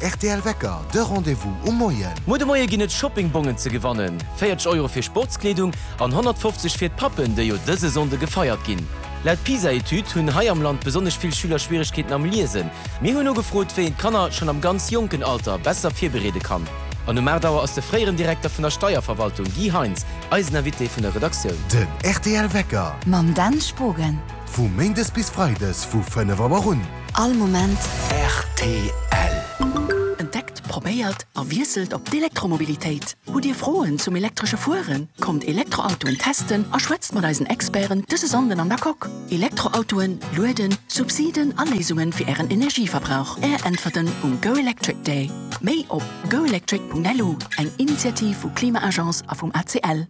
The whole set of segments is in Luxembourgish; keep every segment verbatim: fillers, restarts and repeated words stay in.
R T L Wecker, de Rendezvous um Moien. Mo de Moie ginnet Shoppingbonnen ze gewannen. vierzig Euro fir Sportskleedung an hundertfünfzig fir Pappen, déi jo dëse Sonde gefeiert ginn. Laut PISA-Etüd hunn Hai am Land besonders viel Schülerschwierigkeiten am Liesen. Mir hunn no gefrot, wie Kanner schon am ganz jungen Alter besser firberede kann. An no Märdauer ass de freieren Direktor vun der Steuerverwaltung Guy Heinz, Eisenerwitte vun der Redaktion. Den R T L Wecker. Mam Dan Spogen. Vu Mendes bis Freides vu fënne Warum. All Moment. R T L. Entdeckt, probiert, erwieselt op d'Elektromobilitéit. Wo Dir frohen zum elektrische Fuhren, kommt Elektroautoen testen, erschwätzt mat eisen Experen dëse Sonden an der Kock. Elektroautoen, Luden, Subsiden, Anlesungen fir Ären Energieverbrauch. Er entferten um Go Electric Day. Mei op go electric punkt l u, eng Initiativ vu Klimaagegenz a vum A C L.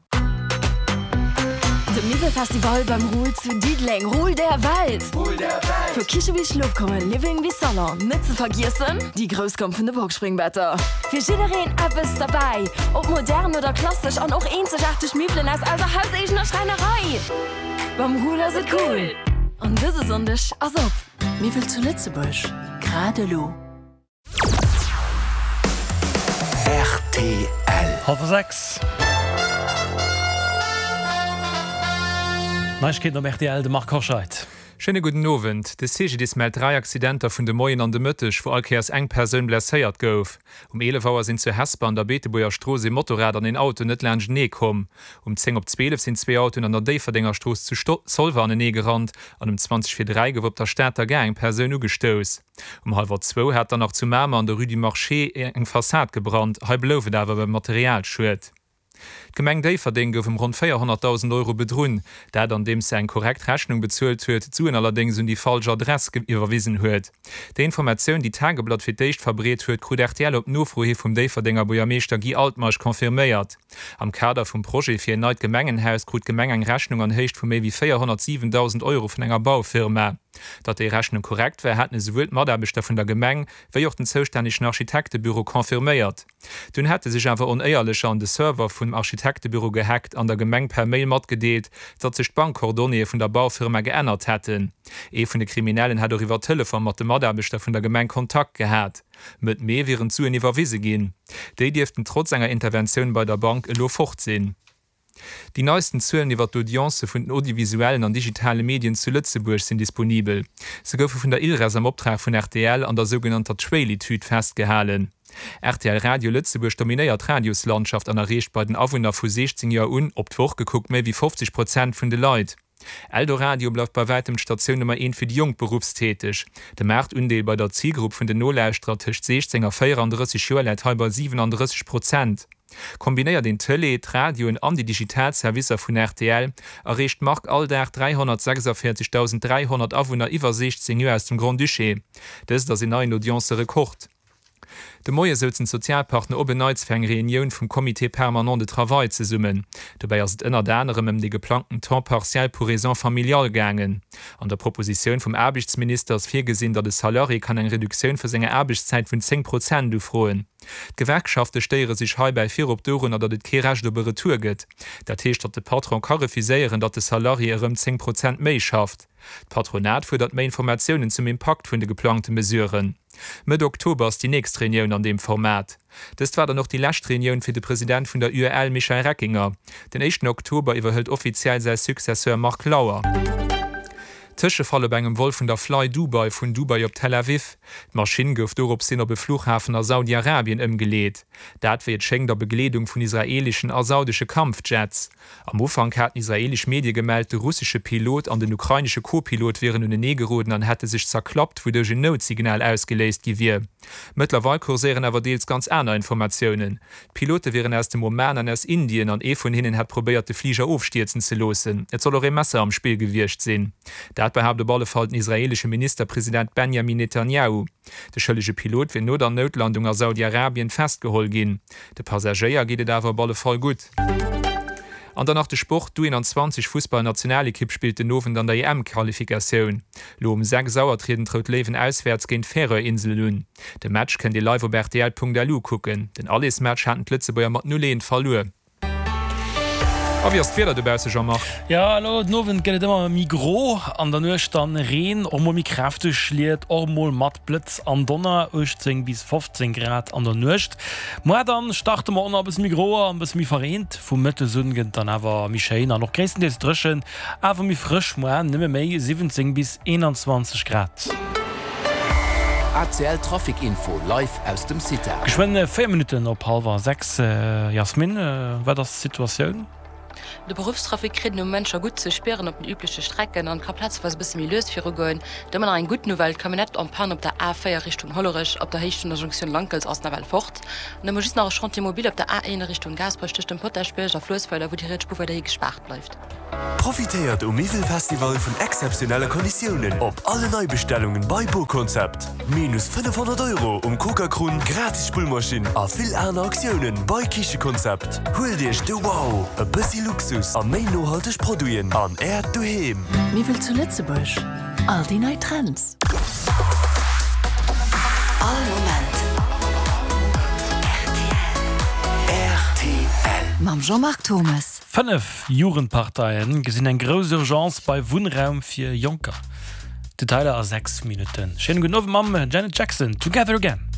Dem Mittelfestival beim Ruhl zu Diedling, Ruhl der Welt. Ruhl der Welt. Für Kische wie Schluck kommen, Living wie Sonne. Nicht zu vergessen, die Größkampfende Boxspringbetter. Für Schilderin Appes dabei. Ob modern oder klassisch und auch einzigartig Möbeln als also halt ich eine Schreinerei. Beim Ruhl ist es cool. Und das ist undisch, als ob. Wie viel zu Lützebusch? Gerade lo. R T L. Halb sechs. Neich geht am R T L de Mark Korscheid. Schöne guten Abend. De C G D meldt drei Akcidenter vun de Moien an de Mëttech, wo alkeiers eng Persoun blesséiert gouf. Um elf Uhr sind zu Hesper an der Beeteboer Strose Motorrad an den Auto net lang nee kom. Um zehn op zwölf sind zwei Autos an der Deverdinger Stroos zu Solver an den Nee gerannt, an um zwanzig vor drei gewupp der Städter Gang Persoun ugestoos. Um halb zwei hat er noch zu Mämer an der Rue du Marché eng Fassad gebrannt, halb lowe dawer beim Material schuet. Gemeng Deiferding gouf um rund vierhunderttausend Euro bedroen, dat an dem se eng korrekt Rechnung bezuelt huet, zuen allerdings hun die falsche Adresse iwwerwiesen huet. De Informationoun, die Tageblatt fir deicht verbreet huet, krut R T L op Nofrohe vum Deiferdinger Bojameester Guy Altmarsch konfirméiert. Am Kader vum Projekt fir neit Gemengenhaus krut Gemeng eng Rechnung an heicht vu méi wie vierhundertsiebentausend Euro vun enger Baufirma. Dat de Rechnung korrekt wär, hätten se wild Maderbeter vun der Gemeng, wéi joch den zoustännischen Architektebüro konfirméiert. Dun hätte sich awer oneierlecher an de Server vun Architektebüro gehackt an der Gemeng per Mail mat gedeelt, dat sech Bankkordonie vun der Baufirma geënnert hätten. E vun de Kriminellen hat iwwer Telefon mat de Maderbeter vun der Gemeng Kontakt gehät. Mit mé wären zu iwwerwiese gin. Déi dieften trotz enger Interventionun bei der Bank elo fortsinn. Die neuesten Zahlen über die Audience von den audiovisuellen und digitalen Medien zu Lützeburg sind disponibel. Sie dürfen von der I R S am Auftrag von R T L an der sogenannten Trail-Etüd festgehalten. R T L Radio Lützeburg dominiert die Radioslandschaft an der Recht bei den Aufwendern von sechzehn Jahren un, ob die Woche geguckt mehr wie fünfzig Prozent von den Leuten. Eldoradio bleibt bei weitem Station Nummer eins für die Jungberufstätig. Der Marktundel bei der Zielgruppe von den Nullstrategisch sechzehn auf vierunddreißig Jahre halber siebenunddreißig Prozent. Kombiniert den Tele, Radio und an die Digitalservice von R T L erreicht Mark Alldach dreihundertsechsundvierzigtausenddreihundert Aufwohner über sechzehn Jahre aus dem Grand Duché. Das ist das in neuen Audience-Rekord. De Moie sollten Sozialpartner obenneitsfäng Reunion vom Komitee permanent de Travail zu summen. Dabei ist innner anderem um die geplanten temps partiel pour raison familial gegangen. An der Proposition vom Erbichtsministers vorgesehen, dass das Salari kann eine Reduktion für seine Erbigszeit von zehn Prozent durchführen. Die Gewerkschaften steieren sich heu bei vier op Doren oder das Kirage de Retour geht. Der Tisch dat der Patron kann refusieren, dass das Salari um zehn Prozent mehr schafft. Das Patronat fordert mehr Informationen zum Impact von den geplanten Mesuren. Mit Oktober ist die nächste Reunion an dem Format. Das war dann noch die letzte Reunion für den Präsident von der U R L Michael Reckinger. Den ersten Oktober überhält offiziell sein Successeur Mark Lauer. Tische falle bei engem Wolf von der Fly Dubai von Dubai op Tel Aviv. Die Maschine gouf dorop sinn op Flughafen aus Saudi-Arabien ëmgeleet. Dat wird schenkt der Bekleedung von israelischen a saudische Kampfjets. Am Ufang hat ein israelisch Medien gemeldet, der russische Pilot an den ukrainische Co-Pilot wären in den Negeroden an hätte sich zerklappt, wodurch ein Notsignal ausgelesen gewir. Mittlerweile kursieren aber deels ganz andere Informationen. Pilote wären erst im Moment aus Indien an e von hinnen hat probiert, die Flieger aufstürzen zu losen. Jetzt soll er ein Messer am Spiel gewirrscht sehen. Dat behauptet auf alle Fälle der israelische Ministerpräsident Benjamin Netanyahu. Der schuldige Pilot wird nur der Notlandung aus Saudi-Arabien festgeholt gehen. Der Passagier geht es aber auf alle Fälle gut. An der nach der Sport du einundzwanzig Fußball-Nationalekipp spielt den Noven an der E M-Qualifikation. Lo um sechs Sauer treten traut Leven auswärts gegen Färöerinseln nun. Den Match könnt ihr live auf R T L punkt L U gucken, denn alles Match hatten Lützeburger mit null verloren. A wie erst Fehler du bist schon macht. Ja, hallo, nowen gelt immer Migro an der Nucht dann Reen, ormo mi kräftig schliert, ormol Matblitz an Donner achtzehn bis fünfzehn Grad an der Nucht. Mo dann starte man an bis Migro an bis mi vereint, vu Mitte Sünden dann awer Michael noch gräessen des Drschen, awer mi frisch mo nimme méi siebzehn bis einundzwanzig Grad. A C L Trafikinfo live aus dem City. Geschwende vier Minuten op halber sechs äh, Jasmin, äh, war das Situation? De Berufstrafik krit no Mënscher gut ze speieren op den übliche Strecken an ka Platz was bis milieus fir goen. Da man en gut Novel kann net an Pan op der A vier Richtung Hollerich, op der Hechten der Junction Lankels aus der Welt fort. Da mo nach Chantimobil op der A eins Richtung Gasbruchcht dem Potterspelger Flossfelder, wo die Retspur der gespart läuft. Profitiert um Mivelfestival vun exceptionelle Konditionen op alle Neubestellungen bei Bokonzept. Minus fünfhundert Euro um Coca-Cola, gratis Spülmaschinen a viel Äner Aktionen bei Kichekonzept. Hol Dich de Wow, e bissi Luxus a méi nohalteg Produien an Erd du heem. Mivel zu Lützebusch. All die neue Trends. All moment. R T L. Mam Jean-Marc Thomas. Fünf Jugendparteien gesinn en grosse Urgenz bei Wohnraum fir Junker. Detailer a sechs Minuten. Schönen guten Abend, Mom, Janet Jackson, Together Again.